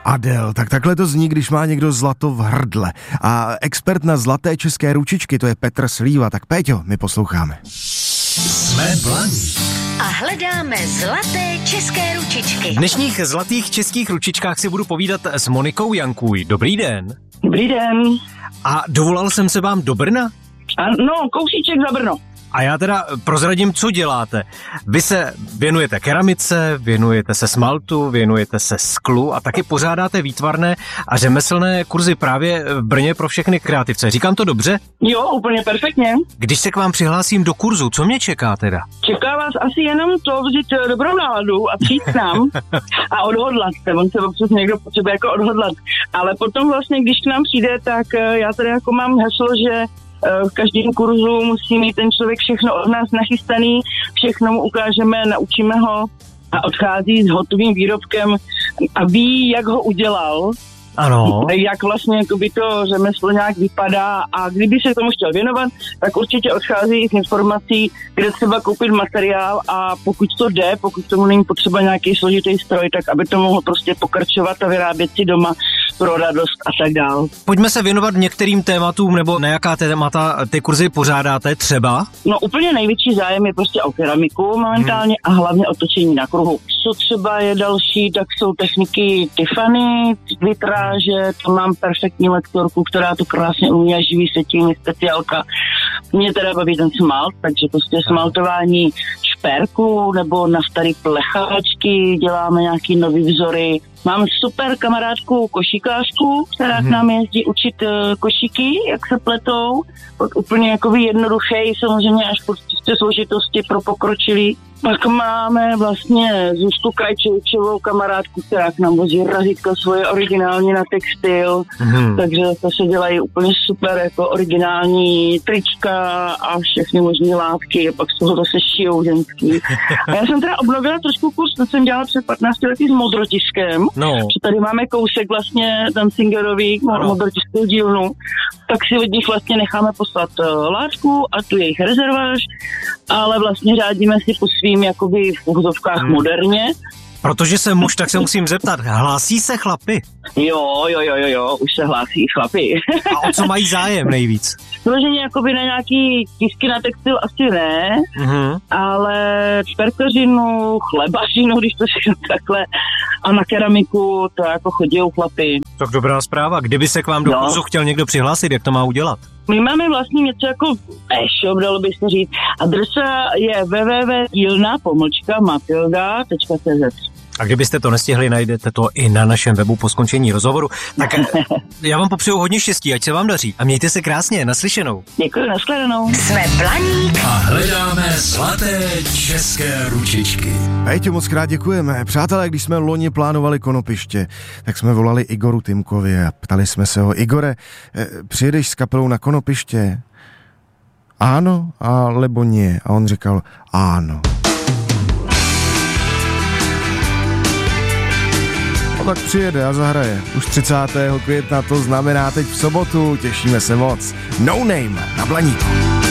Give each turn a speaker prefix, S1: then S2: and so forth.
S1: Adele, tak takhle to zní, když má někdo zlato v hrdle. A expert na zlaté české ručičky, to je Petr Slíva. Tak Péťo, my posloucháme.
S2: Jsme Blaník
S3: a hledáme zlaté české ručičky.
S4: V dnešních zlatých českých ručičkách si budu povídat s Monikou Jankuj. Dobrý den.
S5: Dobrý den.
S4: A dovolal jsem se vám do Brna?
S5: No, kousíček za Brno.
S4: A já teda prozradím, co děláte. Vy se věnujete keramice, věnujete se smaltu, věnujete se sklu a taky pořádáte výtvarné a řemeslné kurzy právě v Brně pro všechny kreativce. Říkám to dobře?
S5: Jo, úplně perfektně.
S4: Když se k vám přihlásím do kurzu, co mě čeká teda?
S5: Čeká vás asi jenom to vzít dobrou náladu a přijít k nám a odhodlat se. On se občas někdo potřebuje jako odhodlat. Ale potom vlastně, když k nám přijde, tak já tady jako mám heslo, že v každém kurzu musí mít ten člověk všechno od nás nachystaný, všechno mu ukážeme, naučíme ho a odchází s hotovým výrobkem a ví, jak ho udělal.
S4: Ano.
S5: Jak vlastně by to řemeslo nějak vypadá a kdyby se tomu chtěl věnovat, tak určitě odchází s informací, kde třeba koupit materiál a pokud to jde, pokud tomu není potřeba nějaký složitý stroj, tak aby to mohlo prostě pokračovat a vyrábět si doma pro radost a tak dál.
S4: Pojďme se věnovat některým tématům, nebo na jaká témata ty kurzy pořádáte třeba?
S5: No úplně největší zájem je prostě o keramiku momentálně a hlavně o točení na kruhu. Co třeba je další, tak jsou techniky Tiffany, vitráže, tam mám perfektní lektorku, která to krásně umí a živý setím, speciálka. Mě teda baví ten smalt, takže prostě smaltování šperku nebo na starý plecháčky, děláme nějaký nový vzory. Mám super kamarádku košíkářku, která k nám jezdí učit košíky, jak se pletou. Úplně jakoby jednoduchý, samozřejmě až po složitosti pro pokročilý. Pak máme vlastně Zuzku Krajčovičovou kamarádku, která k nám vozí razítka svoje originální na textil, takže to se dělají úplně super jako originální trička a všechny možné látky, a pak z toho zase šijou ženský. A já jsem teda obnovila trošku kurz, to jsem dělala před 15 lety s modrotiskem, že tady máme kousek vlastně Dancingerový modrotiskou dílnu, tak si od nich vlastně necháme poslat látku a tu jejich rezerváž, ale vlastně řádíme si po svým jakoby v uvozovkách moderně.
S4: Protože jsem muž, tak se musím zeptat, hlásí se chlapy?
S5: Jo, už se hlásí i chlapy.
S4: A o co mají zájem nejvíc?
S5: Vloženě jakoby na nějaký tisky na textil asi ne, ale šperkařinu, chlebařinu, když to řeknu takhle, a na keramiku to jako chodí chlapy.
S4: Tak dobrá zpráva. Kdyby se k vám do kurzu chtěl někdo přihlásit, jak to má udělat?
S5: My máme vlastně něco jako e-shop, dalo by se říct. Adresa je www.matilda.cz.
S4: A kdybyste to nestihli, najdete to i na našem webu po skončení rozhovoru. Tak já vám popřeju hodně štěstí, ať se vám daří. A mějte se krásně, naslyšenou.
S5: Děkuji, nashledanou.
S3: Jsme Blaník
S2: a hledáme zlaté české ručičky.
S1: Péťo, moc krát děkujeme. Přátelé, když jsme loni plánovali Konopiště, tak jsme volali Igoru Timkovi a ptali jsme se ho: Igore, přijedeš s kapelou na Konopiště? Áno, alebo nie? A on říkal áno. Tak přijede a zahraje. Už 30. května, to znamená teď v sobotu. Těšíme se moc. No Name na Blaníku.